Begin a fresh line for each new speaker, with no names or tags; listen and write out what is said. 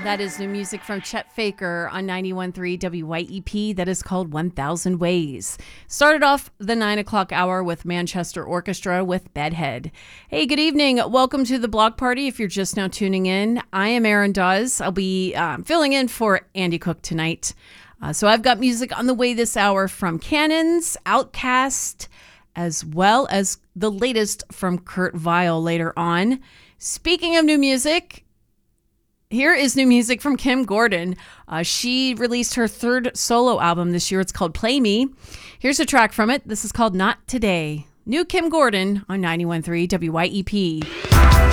That is new music from Chet Faker on 91.3 WYEP that is called 1000 Ways. Started off the 9 o'clock hour with Manchester Orchestra with Bedhead. Hey, good evening. Welcome to the Block Party. If you're just now tuning in, I am Erin Dawes. I'll be filling in for Andy Cook tonight. So I've got music on the way this hour from Cannons, Outkast, as well as the latest from Kurt Vile later on. Speaking of new music, here is new music from Kim Gordon. She released her third solo album this year. It's called Play Me. Here's a track from it. This is called Not Today. New Kim Gordon on 91.3 WYEP.